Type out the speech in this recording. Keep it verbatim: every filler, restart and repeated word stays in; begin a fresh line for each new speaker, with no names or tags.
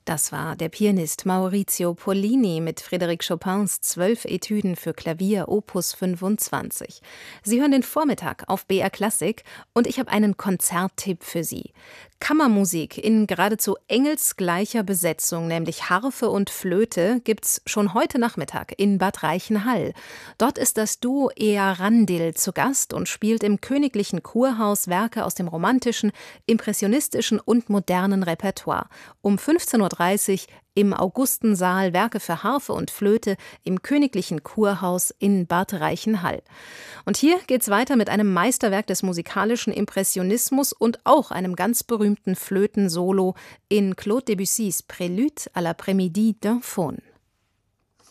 Das war der Pianist Maurizio Pollini mit Frédéric Chopins zwölf Etüden für Klavier Opus fünfundzwanzig. Sie hören den Vormittag auf B R Klassik und ich habe einen Konzerttipp für Sie. Kammermusik in geradezu engelsgleicher Besetzung, nämlich Harfe und Flöte, gibt's schon heute Nachmittag in Bad Reichenhall. Dort ist das Duo Ea Randil zu Gast und spielt im Königlichen Kurhaus Werke aus dem romantischen, impressionistischen und modernen Repertoire. Um fünfzehn Uhr dreißig im Augustensaal Werke für Harfe und Flöte im Königlichen Kurhaus in Bad Reichenhall. Und hier geht's weiter mit einem Meisterwerk des musikalischen Impressionismus und auch einem ganz berühmten Flötensolo in Claude Debussys Prélude à l'après-midi d'un faune.